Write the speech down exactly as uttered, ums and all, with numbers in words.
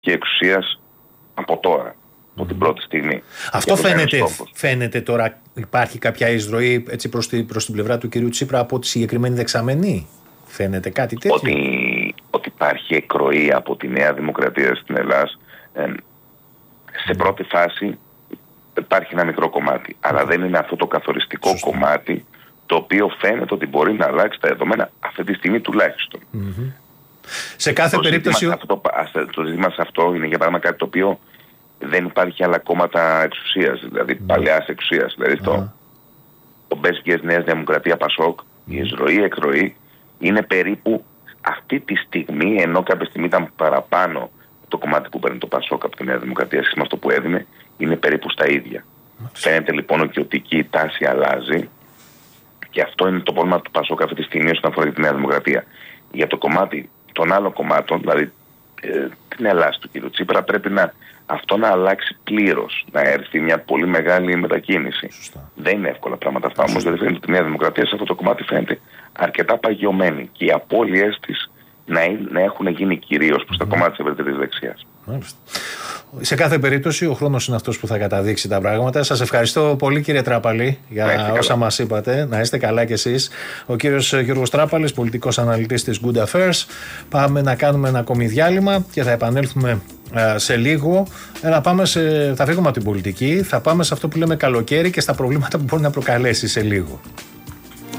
και εξουσίας από τώρα, από mm. την πρώτη στιγμή. Αυτό φαίνεται, φαίνεται τώρα, υπάρχει κάποια εισρωή έτσι προς, τη, προς την πλευρά του κυρίου Τσίπρα από τη συγκεκριμένη δεξαμενή. Φαίνεται κάτι τέτοιο. Ότι, ότι υπάρχει εκροή από τη Νέα Δημοκρατία στην Ελλάδα. Ε, σε πρώτη φάση υπάρχει ένα μικρό κομμάτι. Mm. Αλλά δεν είναι αυτό το καθοριστικό Σωστή. κομμάτι το οποίο φαίνεται ότι μπορεί να αλλάξει τα δεδομένα αυτή τη στιγμή τουλάχιστον. Mm-hmm. Σε κάθε το περίπτωση. Αυτό, το ζήτημα σε αυτό είναι για παράδειγμα κάτι το οποίο δεν υπάρχει άλλα κόμματα εξουσίας, δηλαδή mm. παλαιάς εξουσίας. Δηλαδή mm. το, το Μπέσκες Νέας Δημοκρατία Πασόκ, mm. η εισρωή, εκροή είναι περίπου αυτή τη στιγμή, ενώ κάποια στιγμή ήταν παραπάνω το κομμάτι που παίρνει το Πασόκ από τη Νέα Δημοκρατία σχετικά με αυτό που έδινε, είναι περίπου στα ίδια. Mm. Φαίνεται λοιπόν ότι εκεί η τάση αλλάζει και αυτό είναι το πρόβλημα του Πασόκ αυτή τη στιγμή όσον αφορά τη Νέα Δημοκρατία. Για το κομμάτι των άλλων κομμάτων, δηλαδή ε, την Ελλάδα του κ. Τσίπρα, πρέπει να, αυτό να αλλάξει πλήρως, να έρθει μια πολύ μεγάλη μετακίνηση. Σωστά. Δεν είναι εύκολα πράγματα αυτά όμως, γιατί φαίνεται ότι η Νέα Δημοκρατία σε αυτό το κομμάτι φαίνεται αρκετά παγιωμένη και οι απώλειές της να, να έχουν γίνει κυρίως προς mm. το κομμάτι της ευρύτερης δεξιάς. Μάλιστα. Σε κάθε περίπτωση ο χρόνος είναι αυτός που θα καταδείξει τα πράγματα. Σας ευχαριστώ πολύ κύριε Τράπαλη για όσα μας είπατε. Να είστε καλά κι εσείς. Ο κύριος Γιώργος Τράπαλης, πολιτικός αναλυτής της Good Affairs. Πάμε να κάνουμε ένα ακόμη διάλειμμα και θα επανέλθουμε σε λίγο. Να πάμε σε, θα φύγουμε από την πολιτική, θα πάμε σε αυτό που λέμε καλοκαίρι και στα προβλήματα που μπορεί να προκαλέσει σε λίγο.